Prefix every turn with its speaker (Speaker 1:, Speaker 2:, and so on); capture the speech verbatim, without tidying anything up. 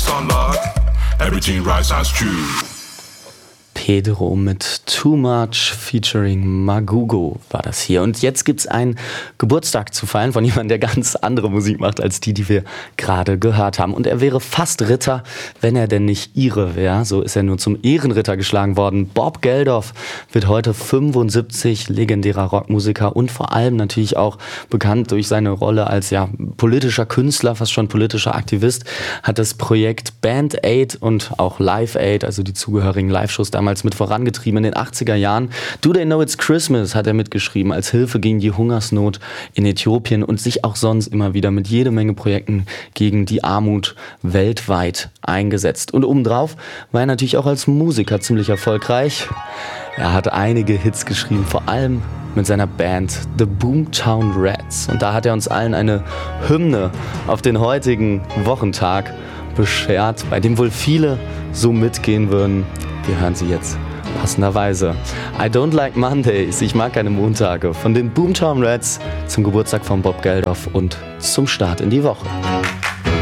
Speaker 1: unlock. Everything right sounds true.
Speaker 2: Pedro mit Too Much featuring Magugo war das hier. Und jetzt gibt's einen Geburtstag zu feiern von jemandem, der ganz andere Musik macht als die, die wir gerade gehört haben. Und er wäre fast Ritter, wenn er denn nicht Ire wäre. So ist er nur zum Ehrenritter geschlagen worden. Bob Geldof wird heute fünfundsiebzig, legendärer Rockmusiker und vor allem natürlich auch bekannt durch seine Rolle als ja politischer Künstler, fast schon politischer Aktivist, hat das Projekt Band Aid und auch Live Aid, also die zugehörigen Live-Shows damals mit vorangetrieben in den achtziger Jahren. Do They Know It's Christmas hat er mitgeschrieben als Hilfe gegen die Hungersnot in Äthiopien und sich auch sonst immer wieder mit jede Menge Projekten gegen die Armut weltweit eingesetzt. Und obendrauf war er natürlich auch als Musiker ziemlich erfolgreich. Er hat einige Hits geschrieben, vor allem mit seiner Band The Boomtown Rats. Und da hat er uns allen eine Hymne auf den heutigen Wochentag beschert, bei dem wohl viele so mitgehen würden. Wir hören sie jetzt passenderweise. I Don't Like Mondays, ich mag keine Montage, von den Boomtown Rats zum Geburtstag von Bob Geldof und zum Start in die Woche.